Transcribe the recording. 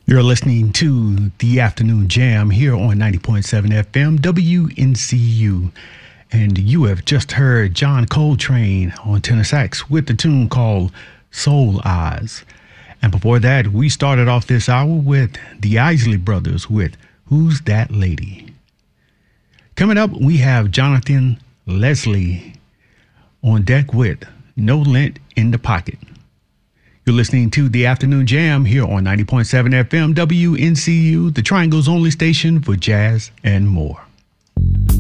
You're listening to the Afternoon Jam here on 90.7 FM WNCU. And you have just heard John Coltrane on tenor sax with the tune called Soul Eyes. And before that, we started off this hour with the Isley Brothers with Who's That Lady? Coming up, we have Jonathan Leslie on deck with No Lint in the Pocket. You're listening to the Afternoon Jam here on 90.7 FM WNCU, the Triangle's only station for jazz and more.